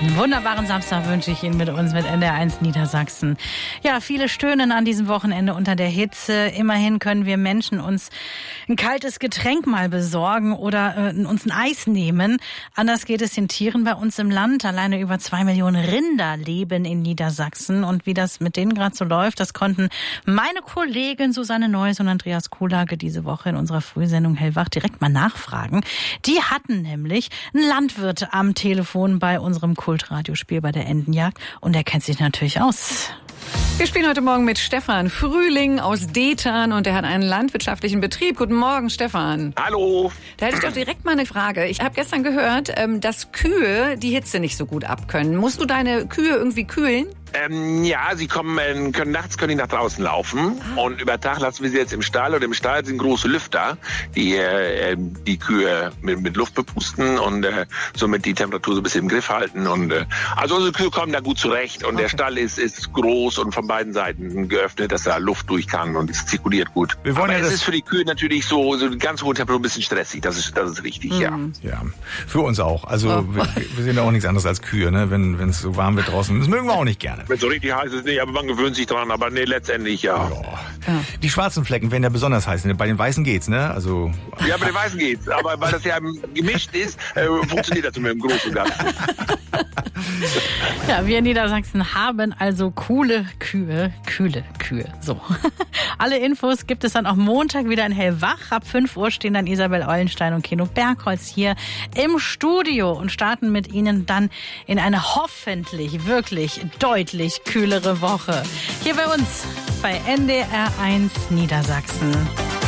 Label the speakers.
Speaker 1: Einen wunderbaren Samstag wünsche ich Ihnen mit uns, mit NDR1 Niedersachsen. Ja, viele stöhnen an diesem Wochenende unter der Hitze. Immerhin können wir Menschen uns ein kaltes Getränk mal besorgen oder uns ein Eis nehmen. Anders geht es den Tieren bei uns im Land. Alleine über 2 Millionen Rinder leben in Niedersachsen. Und wie das mit denen gerade so läuft, das konnten meine Kollegin Susanne Neuss und Andreas Kuhlage diese Woche in unserer Frühsendung Hellwach direkt mal nachfragen. Die hatten nämlich einen Landwirt am Telefon bei unserem Kultradiospiel bei der Entenjagd und der kennt sich natürlich aus.
Speaker 2: Wir spielen heute Morgen mit Stefan Frühling aus Detern und er hat einen landwirtschaftlichen Betrieb. Guten Morgen, Stefan.
Speaker 3: Hallo.
Speaker 2: Da hätte ich doch direkt mal eine Frage. Ich habe gestern gehört, dass Kühe die Hitze nicht so gut abkönnen. Musst du deine Kühe irgendwie kühlen?
Speaker 3: Ja, sie können nachts nach draußen laufen und über Tag lassen wir sie jetzt im Stall. Und im Stall sind große Lüfter, die die Kühe mit Luft bepusten und somit die Temperatur so ein bisschen im Griff halten. Und also unsere Kühe kommen da gut zurecht und der Stall ist groß und von beiden Seiten geöffnet, dass da Luft durch kann und es zirkuliert gut. Aber es ist für die Kühe natürlich so eine ganz hohe Temperatur ein bisschen stressig. Das ist richtig, ja.
Speaker 4: Ja, für uns auch. Also wir sind ja auch nichts anderes als Kühe, ne? Wenn es so warm wird draußen. Das mögen wir auch nicht gerne.
Speaker 3: Wenn es so richtig heiß ist, nicht, aber man gewöhnt sich dran. Aber nee, letztendlich ja.
Speaker 4: Die schwarzen Flecken werden ja besonders heiß. Bei den weißen geht's, ne? Also
Speaker 3: ja, bei den weißen geht's. Aber weil das ja gemischt ist, funktioniert das mit dem Großen und Ganzen.
Speaker 1: Ja, wir in Niedersachsen haben also coole Kühe, kühle Kühe. So. Alle Infos gibt es dann auch Montag wieder in Hellwach. Ab 5 Uhr stehen dann Isabel Eulenstein und Keno Bergholz hier im Studio und starten mit Ihnen dann in eine hoffentlich wirklich deutlich kühlere Woche. Hier bei uns bei NDR1 Niedersachsen.